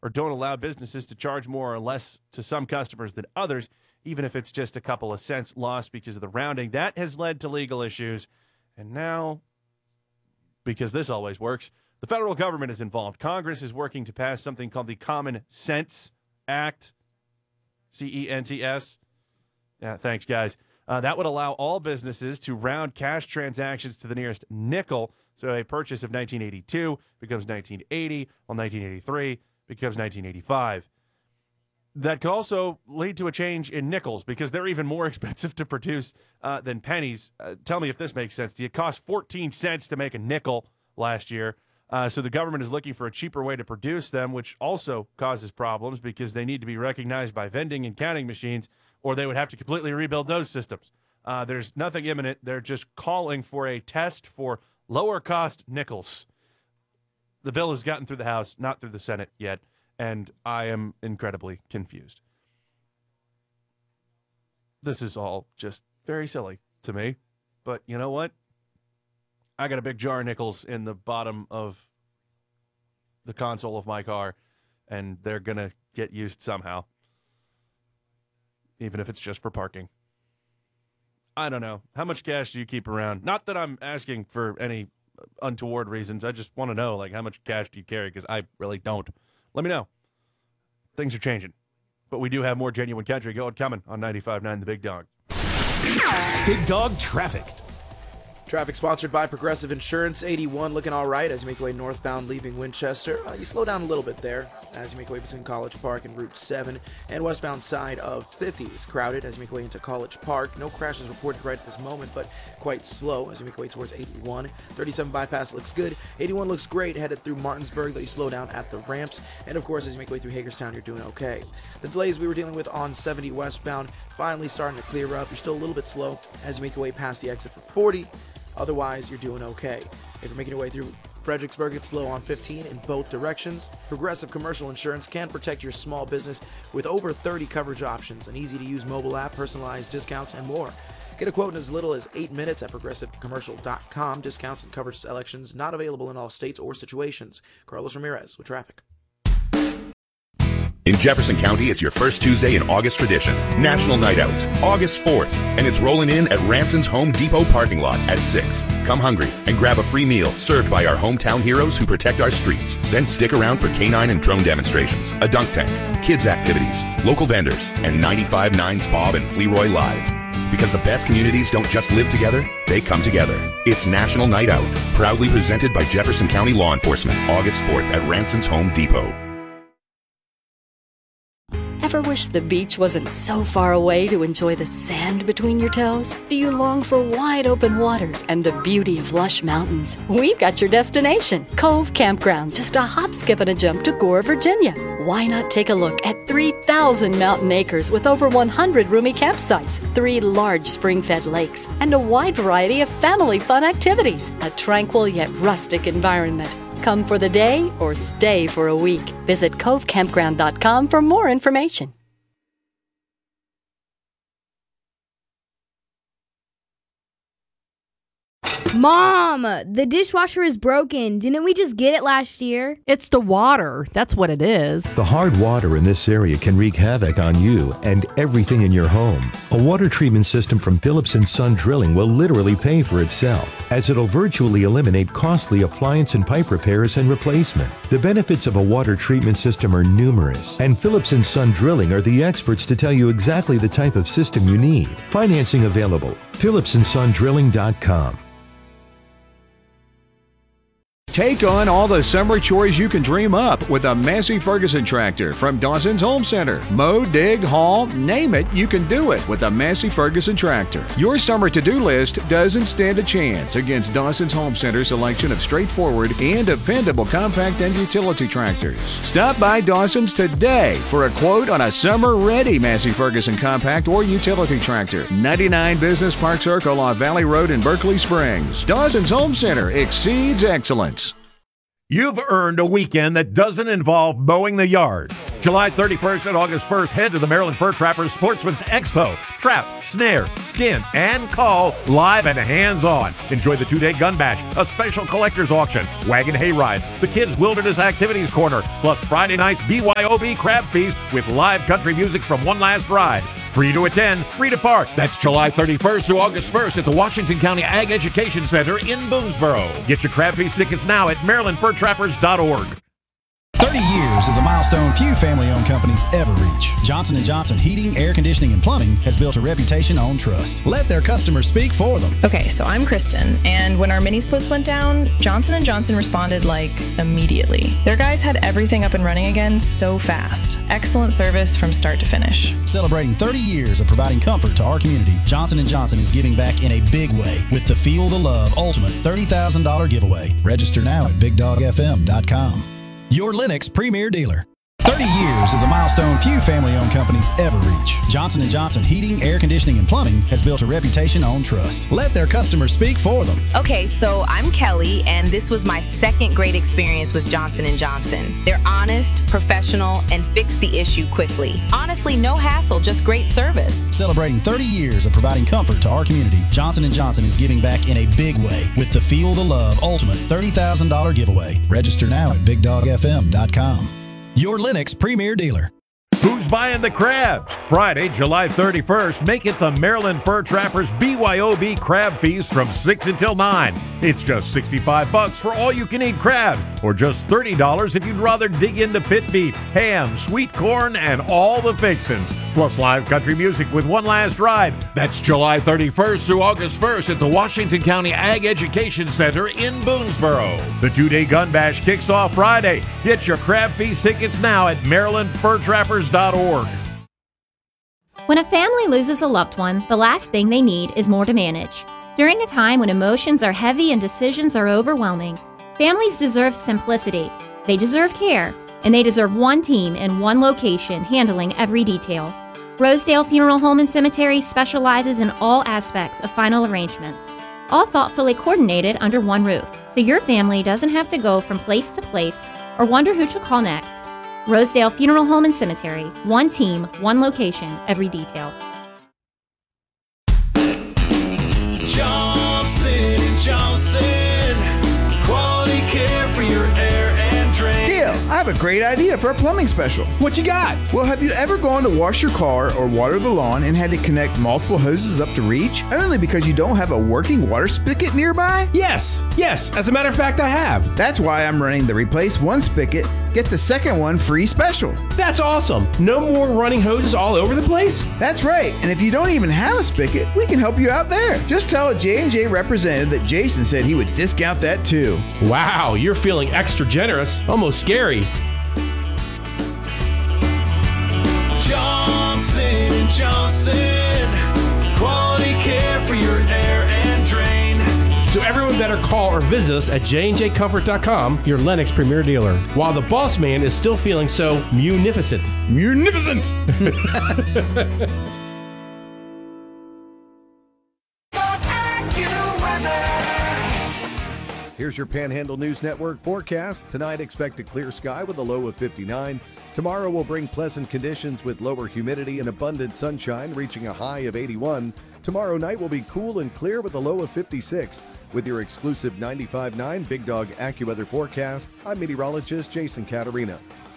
or don't allow businesses to charge more or less to some customers than others, even if it's just a couple of cents lost because of the rounding. That has led to legal issues. And now, because this always works, the federal government is involved. Congress is working to pass something called the Common Sense Act, CENTS. Yeah, thanks, guys. That would allow all businesses to round cash transactions to the nearest nickel. So a purchase of 1982 becomes 1980, while 1983 becomes 1985. That could also lead to a change in nickels because they're even more expensive to produce than pennies. Tell me if this makes sense. It cost 14 cents to make a nickel last year. So the government is looking for a cheaper way to produce them, which also causes problems because they need to be recognized by vending and counting machines, or they would have to completely rebuild those systems. There's nothing imminent. They're just calling for a test for lower-cost nickels. The bill has gotten through the House, not through the Senate yet, and I am incredibly confused. This is all just very silly to me, but you know what? I got a big jar of nickels in the bottom of the console of my car, and they're going to get used somehow, even if it's just for parking. I don't know. How much cash do you keep around? Not that I'm asking for any untoward reasons. I just want to know, how much cash do you carry? Because I really don't. Let me know. Things are changing. But we do have more Genuine Country coming on 95.9 The Big Dog. Big Dog Traffic. Traffic sponsored by Progressive Insurance. 81 looking all right as you make your way northbound leaving Winchester. You slow down a little bit there as you make your way between College Park and Route 7. And westbound side of 50 is crowded as you make your way into College Park. No crashes reported right at this moment, but quite slow as you make your way towards 81. 37 bypass looks good. 81 looks great headed through Martinsburg, though you slow down at the ramps. And of course, as you make your way through Hagerstown, you're doing okay. The delays we were dealing with on 70 westbound finally starting to clear up. You're still a little bit slow as you make your way past the exit for 40. Otherwise, you're doing okay. If you're making your way through Fredericksburg, it's slow on 15 in both directions. Progressive Commercial Insurance can protect your small business with over 30 coverage options, an easy-to-use mobile app, personalized discounts, and more. Get a quote in as little as 8 minutes at progressivecommercial.com. Discounts and coverage selections not available in all states or situations. Carlos Ramirez with traffic. In Jefferson County, it's your first Tuesday in August tradition, National Night Out, August 4th, and it's rolling in at Ranson's Home Depot parking lot at 6. Come hungry and grab a free meal served by our hometown heroes who protect our streets. Then stick around for canine and drone demonstrations, a dunk tank, kids activities, local vendors, and 95.9's Bob and Fleroy Live. Because the best communities don't just live together, they come together. It's National Night Out, proudly presented by Jefferson County Law Enforcement, August 4th at Ranson's Home Depot. Ever wish the beach wasn't so far away to enjoy the sand between your toes? Do you long for wide open waters and the beauty of lush mountains? We've got your destination, Cove Campground, just a hop, skip, and a jump to Gore, Virginia. Why not take a look at 3,000 mountain acres with over 100 roomy campsites, 3 large spring-fed lakes, and a wide variety of family fun activities? A tranquil yet rustic environment. Come for the day or stay for a week. Visit covecampground.com for more information. Mom, the dishwasher is broken. Didn't we just get it last year? It's the water. That's what it is. The hard water in this area can wreak havoc on you and everything in your home. A water treatment system from Phillips & Son Drilling will literally pay for itself, as it'll virtually eliminate costly appliance and pipe repairs and replacement. The benefits of a water treatment system are numerous, and Phillips & Son Drilling are the experts to tell you exactly the type of system you need. Financing available. PhillipsandSonDrilling.com. Take on all the summer chores you can dream up with a Massey Ferguson tractor from Dawson's Home Center. Mow, dig, haul, name it, you can do it with a Massey Ferguson tractor. Your summer to-do list doesn't stand a chance against Dawson's Home Center's selection of straightforward and dependable compact and utility tractors. Stop by Dawson's today for a quote on a summer-ready Massey Ferguson compact or utility tractor. 99 Business Park Circle off Valley Road in Berkeley Springs. Dawson's Home Center exceeds excellence. You've earned a weekend that doesn't involve mowing the yard. July 31st and August 1st, head to the Maryland Fur Trappers Sportsman's Expo. Trap, snare, skin, and call live and hands-on. Enjoy the 2-day gun bash, a special collector's auction, wagon hay rides, the Kids Wilderness Activities Corner, plus Friday night's BYOB Crab Feast with live country music from One Last Ride. Free to attend, free to park. That's July 31st through August 1st at the Washington County Ag Education Center in Boonesboro. Get your Crab Feast tickets now at MarylandFurTrappers.org. 30 years is a milestone few family-owned companies ever reach. Johnson & Johnson Heating, Air Conditioning, and Plumbing has built a reputation on trust. Let their customers speak for them. Okay, so I'm Kristen, and when our mini splits went down, Johnson & Johnson responded immediately. Their guys had everything up and running again so fast. Excellent service from start to finish. Celebrating 30 years of providing comfort to our community, Johnson & Johnson is giving back in a big way with the Feel the Love Ultimate $30,000 giveaway. Register now at BigDogFM.com. Your Lennox Premier Dealer. 30 years is a milestone few family-owned companies ever reach. Johnson & Johnson Heating, Air Conditioning, and Plumbing has built a reputation on trust. Let their customers speak for them. Okay, so I'm Kelly, and this was my second great experience with Johnson & Johnson. They're honest, professional, and fix the issue quickly. Honestly, no hassle, just great service. Celebrating 30 years of providing comfort to our community, Johnson & Johnson is giving back in a big way with the Feel the Love Ultimate $30,000 giveaway. Register now at BigDogFM.com. Your Lennox Premier Dealer. Who's buying the crabs? Friday, July 31st, make it the Maryland Fur Trappers BYOB Crab Feast from 6 until 9. It's just $65 for all-you-can-eat crabs, or just $30 if you'd rather dig into pit beef, ham, sweet corn, and all the fixins. Plus live country music with One Last Ride. That's July 31st through August 1st at the Washington County Ag Education Center in Boonesboro. The 2-day gun bash kicks off Friday. Get your Crab Feast tickets now at MarylandFurTrappers.org. When a family loses a loved one, the last thing they need is more to manage. During a time when emotions are heavy and decisions are overwhelming, families deserve simplicity, they deserve care, and they deserve one team in one location handling every detail. Rosedale Funeral Home and Cemetery specializes in all aspects of final arrangements, all thoughtfully coordinated under one roof, so your family doesn't have to go from place to place or wonder who to call next. Rosedale Funeral Home and Cemetery. One team, one location, every detail. Johnson & Johnson. Quality care for your air and drain. Dale, I have a great idea for a plumbing special. What you got? Well, have you ever gone to wash your car or water the lawn and had to connect multiple hoses up to reach only because you don't have a working water spigot nearby? Yes. As a matter of fact, I have. That's why I'm running the replace one spigot, get the second one free special. That's awesome. No more running hoses all over the place? That's right. And if you don't even have a spigot, we can help you out there. Just tell a J&J representative that Jason said he would discount that too. Wow, you're feeling extra generous. Almost scary. Johnson & Johnson. Quality care for your air and drain. So everyone better call or visit us at jnjcomfort.com, your Lennox Premier Dealer, while the boss man is still feeling so munificent. Munificent! Here's your Panhandle News Network forecast. Tonight, expect a clear sky with a low of 59. Tomorrow will bring pleasant conditions with lower humidity and abundant sunshine, reaching a high of 81. Tomorrow night will be cool and clear with a low of 56. With your exclusive 95.9 Big Dog AccuWeather forecast, I'm meteorologist Jason Caterina.